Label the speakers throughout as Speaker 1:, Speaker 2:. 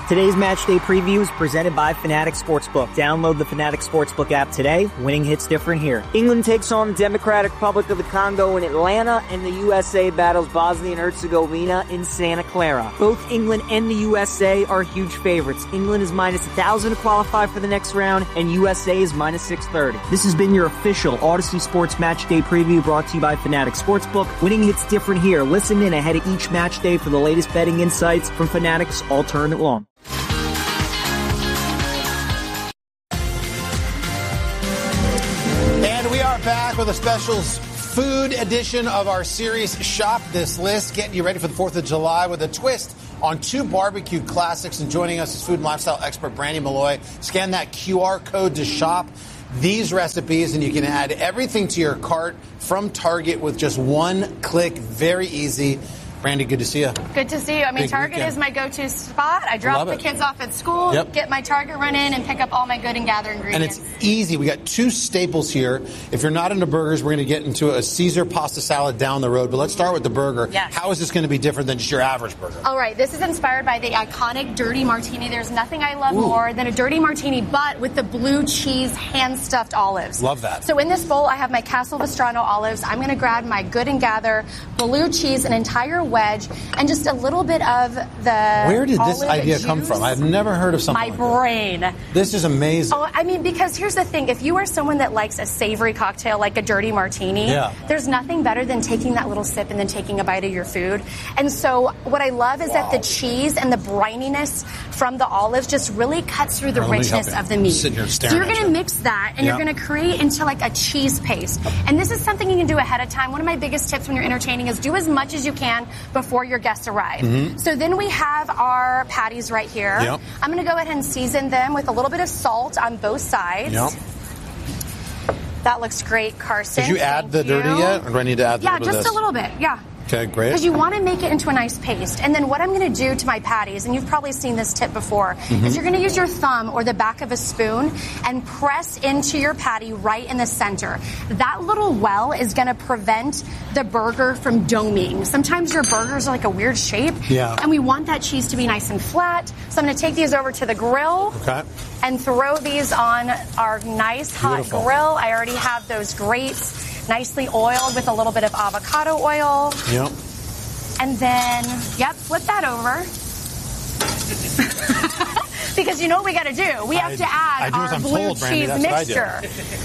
Speaker 1: Today's match day preview is presented by Fanatics Sportsbook. Download the Fanatics Sportsbook app today. Winning hits different here. England takes on the Democratic Republic of the Congo in Atlanta, and the USA battles Bosnia and Herzegovina in Santa Clara. Both England and the USA are huge favorites. England is minus 1,000 to qualify for the next round, and USA is minus 630. This has been your official Odyssey Sports Match Day preview brought to you by Fanatics Sportsbook. Winning hits different here. Listen in ahead of each match day for the latest betting insights from Fanatics all tournament long.
Speaker 2: Back with a special food edition of our series, Shop This List, getting you ready for the 4th of July with a twist on 2 barbecue classics. And joining us is food and lifestyle expert Brandy Malloy. Scan that QR code to shop these recipes, and you can add everything to your cart from Target with just one click. Very easy. Brandy, good to see you.
Speaker 3: Good to see you. I mean, Target is my go-to spot. I drop the kids off at school, get my Target run in, and pick up all my good and gather ingredients.
Speaker 2: And it's easy. We got 2 staples here. If you're not into burgers, we're going to get into a Caesar pasta salad down the road. But let's start with the burger.
Speaker 3: Yes.
Speaker 2: How is this going to be different than just your average burger?
Speaker 3: All right. This is inspired by the iconic Dirty Martini. There's nothing I love more than a Dirty Martini, but with the blue cheese hand-stuffed olives.
Speaker 2: Love that.
Speaker 3: So in this bowl, I have my Castle Vestrano olives. I'm going to grab my Good and Gather blue cheese, an entire wedge, and just a little bit of the
Speaker 2: Where did this idea
Speaker 3: juice.
Speaker 2: Come from? I've never heard of something
Speaker 3: My brain.
Speaker 2: This is amazing.
Speaker 3: Oh, I mean, because here's the thing. If you are someone that likes a savory cocktail like a Dirty Martini, there's nothing better than taking that little sip and then taking a bite of your food. And so what I love is that the cheese and the brininess from the olives just really cuts through the richness of the meat. So you're going to mix that, and you're going to create into like a cheese paste. And this is something you can do ahead of time. One of my biggest tips when you're entertaining is do as much as you can before your guests arrive. So then we have our patties right here. I'm going to go ahead and season them with a little bit of salt on both sides. That looks great, Carson.
Speaker 2: Did you add the dirty yet, or do I need to add
Speaker 3: a little bit?
Speaker 2: Okay, great.
Speaker 3: Because you want to make it into a nice paste. And then what I'm going to do to my patties, and you've probably seen this tip before, is you're going to use your thumb or the back of a spoon and press into your patty right in the center. That little well is going to prevent the burger from doming. Sometimes your burgers are like a weird shape, and we want that cheese to be nice and flat. So I'm going to take these over to the grill and throw these on our nice hot grill. I already have those grates nicely oiled with a little bit of avocado oil. And then, flip that over. Because you know what we got to do? We have to add our blue cheese mixture.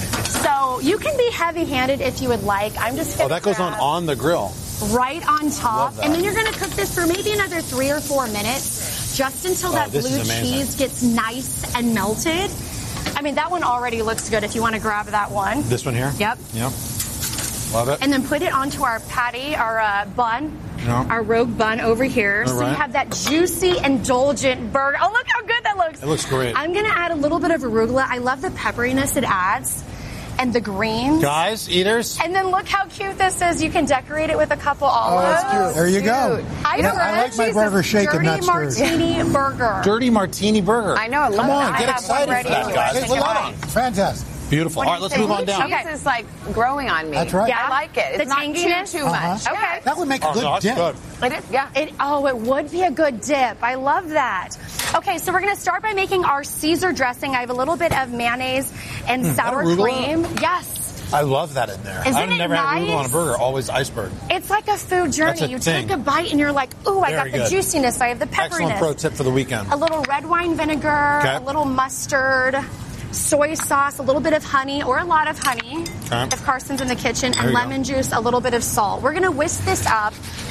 Speaker 3: So you can be heavy-handed if you would like. I'm just going to
Speaker 2: that goes on the grill.
Speaker 3: Right on top. And then you're going to cook this for maybe another 3 or 4 minutes, just until that blue cheese gets nice and melted. I mean, that one already looks good if you want to grab that one.
Speaker 2: This one here?
Speaker 3: Yep.
Speaker 2: Love it.
Speaker 3: And then put it onto our patty, our bun, our rogue bun over here. So you have that juicy, indulgent burger. Oh, look how good that looks.
Speaker 2: It looks great.
Speaker 3: I'm going to add a little bit of arugula. I love the pepperiness it adds. And the greens.
Speaker 2: Guys, eaters.
Speaker 3: And then look how cute this is. You can decorate it with a couple olives.
Speaker 4: Oh, that's cute. There you go.
Speaker 3: I
Speaker 4: like my burger shaken, not stirred.
Speaker 3: Dirty Martini burger.
Speaker 2: Dirty Martini burger.
Speaker 5: I know. I love
Speaker 2: Come on,
Speaker 5: it.
Speaker 2: get excited for that, guys.
Speaker 4: Fantastic.
Speaker 2: Beautiful. All right, let's move on down.
Speaker 5: Cheese is like growing on me.
Speaker 4: That's right.
Speaker 5: Yeah, I like it. It's
Speaker 3: the
Speaker 5: not
Speaker 3: tanginess.
Speaker 5: too much.
Speaker 3: Okay.
Speaker 4: That would make a good dip.
Speaker 2: Good.
Speaker 5: It is, yeah.
Speaker 3: It would be a good dip. I love that. Okay, so we're going to start by making our Caesar dressing. I have a little bit of mayonnaise and sour cream. Yes.
Speaker 2: I love that in there.
Speaker 3: Isn't
Speaker 2: I've never had arugula on a burger, always iceberg.
Speaker 3: It's like a food journey. You take a bite and you're like, ooh, I got the juiciness. I have the pepperiness.
Speaker 2: Excellent pro tip for the weekend.
Speaker 3: A little red wine vinegar, a little mustard, soy sauce, a little bit of honey or a lot of honey if Carson's in the kitchen, and lemon juice, a little bit of salt. We're going to whisk this up.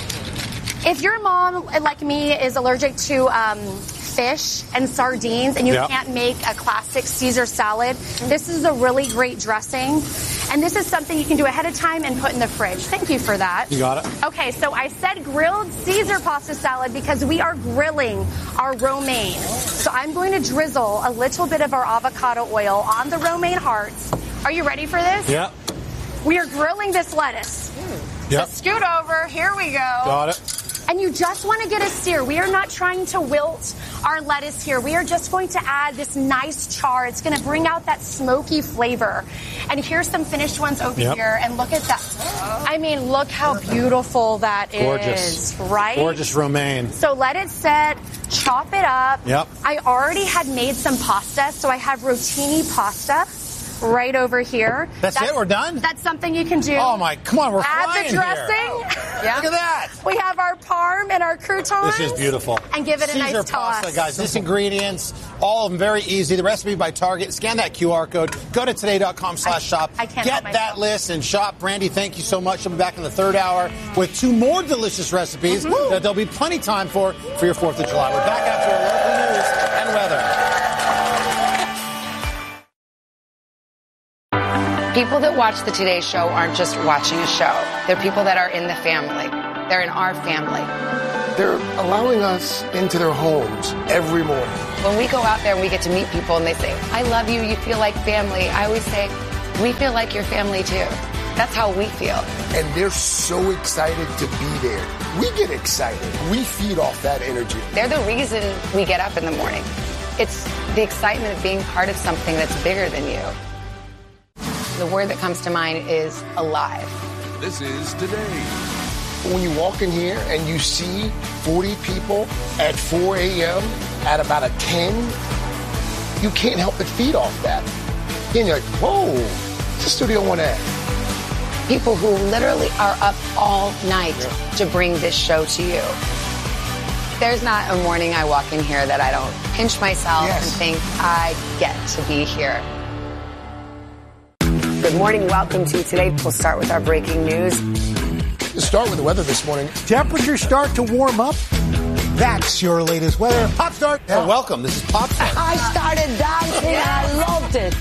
Speaker 3: If your mom, like me, is allergic to fish and sardines and you can't make a classic Caesar salad, this is a really great dressing. And this is something you can do ahead of time and put in the fridge. Thank you for that.
Speaker 2: You got it.
Speaker 3: Okay, so I said grilled Caesar pasta salad because we are grilling our romaine. So I'm going to drizzle a little bit of our avocado oil on the romaine hearts. Are you ready for this?
Speaker 2: Yeah.
Speaker 3: We are grilling this lettuce.
Speaker 2: Yep.
Speaker 3: So scoot over. Here we go.
Speaker 2: Got it.
Speaker 3: And you just want to get a sear. We are not trying to wilt our lettuce here. We are just going to add this nice char. It's going to bring out that smoky flavor. And here's some finished ones over here. And look at that. I mean, look how beautiful that is.
Speaker 2: Gorgeous.
Speaker 3: Right?
Speaker 2: Gorgeous romaine.
Speaker 3: So let it set. chop it up.
Speaker 2: Yep.
Speaker 3: I already had made some pasta, so I have rotini pasta right over here.
Speaker 2: That's it? We're done?
Speaker 3: That's something you can do.
Speaker 2: Oh, my, come on, we're
Speaker 3: Add
Speaker 2: flying
Speaker 3: the dressing.
Speaker 5: Yeah.
Speaker 2: Look at that.
Speaker 3: We have our parm and our croutons.
Speaker 2: This is beautiful.
Speaker 3: And give it a
Speaker 2: Caesar
Speaker 3: nice toss.
Speaker 2: pasta, guys. This ingredients, all of them very easy. The recipe by Target. Scan that QR code. Go to today.com/shop.
Speaker 3: I can't
Speaker 2: Get
Speaker 3: help
Speaker 2: that
Speaker 3: myself.
Speaker 2: list and shop. Brandy, thank you so much. I'll be back in the third hour with 2 more delicious recipes that there'll be plenty time for your 4th of July. We're back after our local news and weather.
Speaker 5: People that watch the Today Show aren't just watching a show. They're people that are in the family. They're in our family.
Speaker 6: They're allowing us into their homes every morning.
Speaker 5: When we go out there and we get to meet people and they say, I love you, you feel like family, I always say, we feel like your family too. That's how we feel.
Speaker 6: And they're so excited to be there. We get excited. We feed off that energy.
Speaker 5: They're the reason we get up in the morning. It's the excitement of being part of something that's bigger than you. The word that comes to mind is alive.
Speaker 7: This is Today.
Speaker 6: When you walk in here and you see 40 people at 4 a.m. at about a 10, you can't help but feed off that. Then you're like, whoa, it's a Studio One ad.
Speaker 5: People who literally are up all night to bring this show to you. There's not a morning I walk in here that I don't pinch myself and think, I get to be here. Good morning. Welcome to Today. We'll start with our breaking news.
Speaker 6: Let's start with the weather this morning.
Speaker 4: Temperatures start to warm up. That's your latest weather. Pop Start.
Speaker 2: Oh, welcome. This is Pop Start.
Speaker 8: I started dancing. I loved it.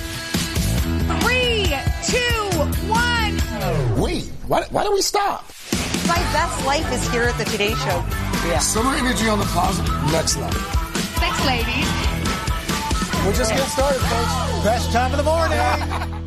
Speaker 9: 3, 2, 1.
Speaker 6: Wait, why do we stop?
Speaker 8: My best life is here at the Today Show.
Speaker 6: Yeah. Summer energy on the plaza, next level.
Speaker 9: Thanks, ladies.
Speaker 6: We're just getting started, folks.
Speaker 4: Best time of the morning.